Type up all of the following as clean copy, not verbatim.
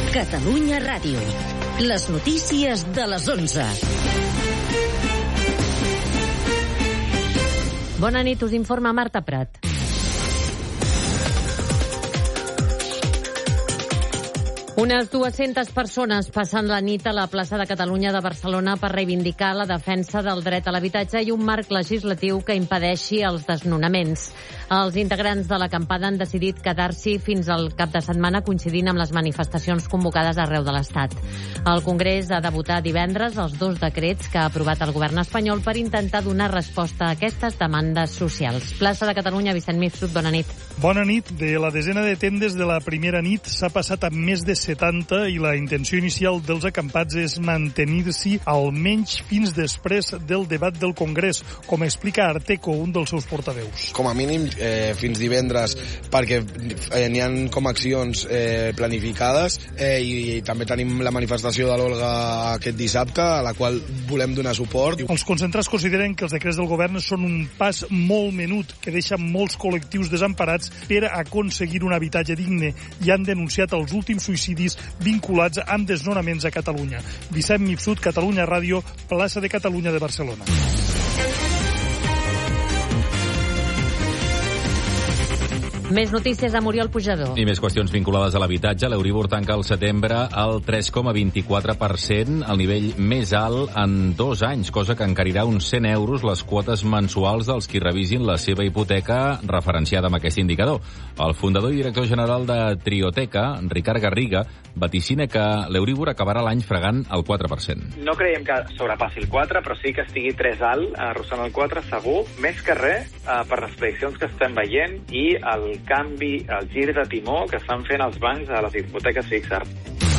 Catalunya Ràdio. Les notícies de les 11. Bona nit, us informa Marta Prat. Unes 200 persones passen la nit a la plaça de Catalunya de Barcelona per reivindicar la defensa del dret a l'habitatge i un marc legislatiu que impedeixi els desnonaments. Els integrants de l'acampada han decidit quedar-s'hi fins al cap de setmana, coincidint amb les manifestacions convocades arreu de l'Estat. El Congrés ha de votar divendres els 2 decrets que ha aprovat el govern espanyol per intentar donar resposta a aquestes demandes socials. Plaça de Catalunya, Vicent Mifsud, bona nit. Bona nit. De la desena de tendes de la primera nit s'ha passat a més de 70 i la intenció inicial dels acampats és mantenir-s'hi almenys fins després del debat del Congrés, com explica Arteco, un dels seus portaveus. Com a mínim fins divendres, perquè n'hi ha com accions planificades i també tenim la manifestació de l'Olga aquest dissabte, a la qual volem donar suport. Els concentrats consideren que els decrets del govern són un pas molt menut que deixa molts col·lectius desemparats per aconseguir un habitatge digne i han denunciat els últims suïcidis vinculats amb desnonaments a Catalunya. Vicent Mifsud, Catalunya Ràdio, plaça de Catalunya de Barcelona. Més notícies a Oriol Pujador. I més qüestions vinculades a l'habitatge. L'Euribor tanca al setembre al 3,24%, el nivell més alt en 2 anys, cosa que encarirà uns 100 euros les quotes mensuals dels qui revisin la seva hipoteca referenciada amb aquest indicador. El fundador i director general de Trioteca, Ricard Garriga, vaticina que l'Euribor acabarà l'any fregant el 4%. No creiem que sobrepassi el 4, però sí que estigui 3 alt, arrossant el 4 segur, més que res per les prediccions que estem veient i el canvi, el gir de timó que estan fent els bancs a les hipoteques fixes.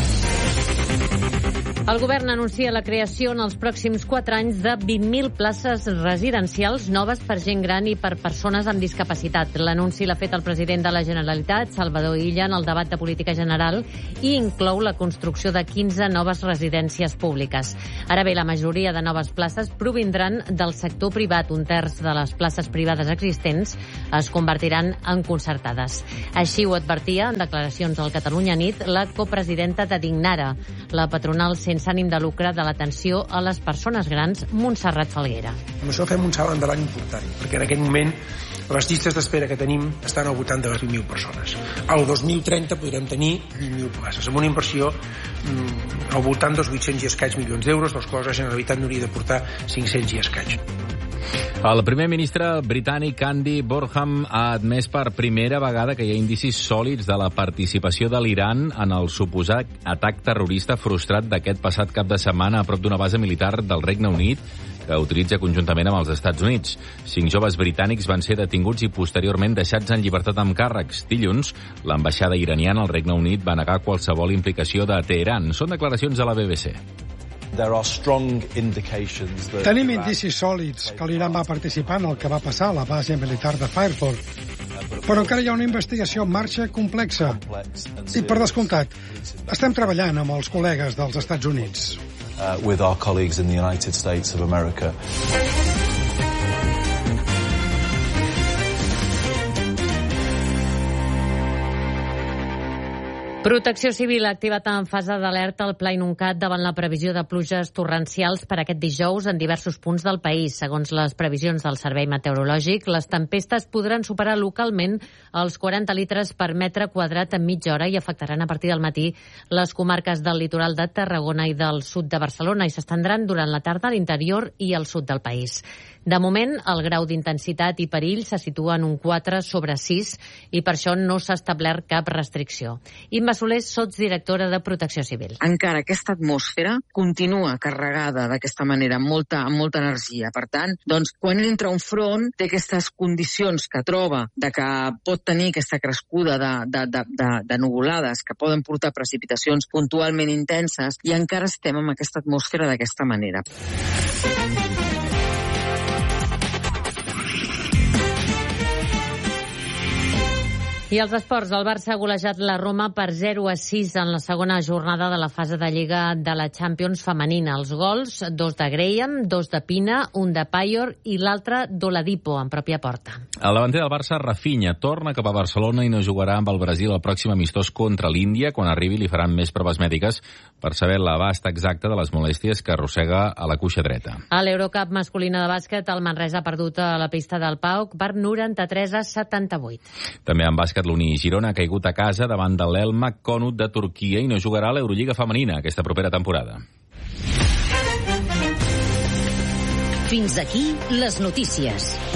El govern anuncia la creació en els pròxims 4 anys de 20.000 places residencials noves per gent gran i per persones amb discapacitat. L'anunci l'ha fet el president de la Generalitat, Salvador Illa, en el debat de política general i inclou la construcció de 15 noves residències públiques. Ara bé, la majoria de noves places provindran del sector privat. 1/3 de les places privades existents es convertiran en concertades. Així ho advertia en declaracions al Catalunya Nit la copresidenta de Dignara, la patronal sense ànim de lucre de l'atenció a les persones grans, Montserrat Falguera. Amb això fem un salt endavant important, perquè en aquest moment les llistes d'espera que tenim estan al voltant de les 20.000 persones. Al 2030 podrem tenir 20.000 places, amb una inversió al voltant dels 800 i escaig milions d'euros, dels quals la Generalitat n'hauria de portar 500 i escaig. El primer ministre britànic Andy Burnham ha admès per primera vegada que hi ha indicis sòlids de la participació de l'Iran en el suposat atac terrorista frustrat d'aquest passat cap de setmana a prop d'una base militar del Regne Unit que utilitza conjuntament amb els Estats Units. 5 joves britànics van ser detinguts i posteriorment deixats en llibertat amb càrrecs. Dilluns, l'ambaixada iraniana al Regne Unit va negar qualsevol implicació de Teheran. Són declaracions a la BBC. Tenim indicis sòlids que l'Iran va participar en el que va passar a la base militar de Fairport. Però encara hi ha una investigació en marxa complexa. I, per descomptat, estem treballant amb els col·legues dels Estats Units. With our colleagues in the United States of America. Protecció Civil ha activat en fase d'alerta el Pla Inuncat davant la previsió de pluges torrencials per aquest dijous en diversos punts del país. Segons les previsions del Servei Meteorològic, les tempestes podran superar localment els 40 litres per metre quadrat en mitja hora i afectaran a partir del matí les comarques del litoral de Tarragona i del sud de Barcelona i s'estendran durant la tarda a l'interior i al sud del país. De moment, el grau d'intensitat i perill se situa en un 4/6 i per això no s'ha establert cap restricció. Imma Soler, sotsdirectora de Protecció Civil. Encara aquesta atmosfera continua carregada d'aquesta manera, amb molta energia. Per tant, doncs, quan entra un front, té aquestes condicions que troba de que pot tenir aquesta crescuda de nuvolades que poden portar precipitacions puntualment intenses i encara estem amb aquesta atmosfera d'aquesta manera. I els esports, el Barça ha golejat la Roma per 0-6 en la segona jornada de la fase de Lliga de la Champions femenina. Els gols, 2 de Graham, 2 de Pina, un de Payor i l'altre d'Oladipo, en pròpia porta. El davanter del Barça, Rafinha, torna cap a Barcelona i no jugarà amb el Brasil el pròxim amistós contra l'Índia. Quan arribi li faran més proves mèdiques per saber l'abast exacte de les molèsties que arrossega a la cuixa dreta. A l'Eurocup masculina de bàsquet, el Manresa ha perdut a la pista del PAOK per 93-78. També en bàsquet, l'Uni Girona ha caigut a casa davant de l'Elma Konut de Turquia i no jugarà a l'Eurolliga femenina aquesta propera temporada. Fins aquí les notícies.